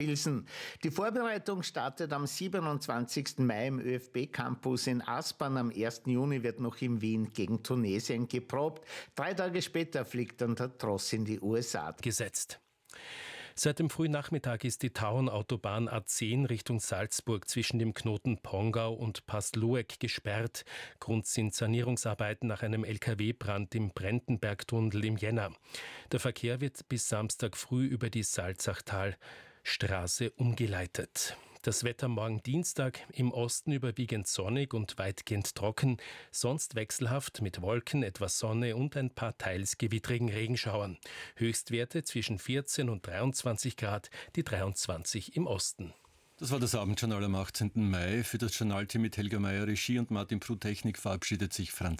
Pilsen. Die Vorbereitung startet am 27. Mai im ÖFB-Campus in Aspern. Am 1. Juni wird noch in Wien gegen Tunesien geprobt. 3 Tage später fliegt dann der Tross in die USA. Gesetzt. Seit dem frühen Nachmittag ist die Tauernautobahn A10 Richtung Salzburg zwischen dem Knoten Pongau und Pastlueck gesperrt. Grund sind Sanierungsarbeiten nach einem LKW-Brand im Brentenbergtunnel im Jänner. Der Verkehr wird bis Samstag früh über die Salzachtalstraße umgeleitet. Das Wetter morgen Dienstag, im Osten überwiegend sonnig und weitgehend trocken, sonst wechselhaft mit Wolken, etwas Sonne und ein paar teils gewittrigen Regenschauern. Höchstwerte zwischen 14 und 23 Grad, die 23 im Osten. Das war das Abendjournal am 18. Mai. Für das Journalteam mit Helga Meyer Regie und Martin Pruh Technik verabschiedet sich Franz